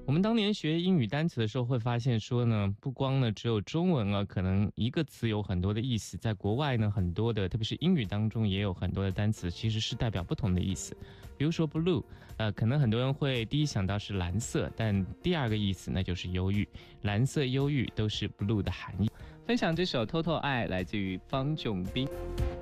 我们当年学英语单词的时候，会发现说呢，不光呢只有中文啊，可能一个词有很多的意思，在国外呢，很多的，特别是英语当中也有很多的单词，其实是代表不同的意思。比如说 blue，可能很多人会第一想到是蓝色，但第二个意思呢就是忧郁，蓝色、忧郁都是 blue 的含义。分享这首《偷偷爱》，来自于方炯斌。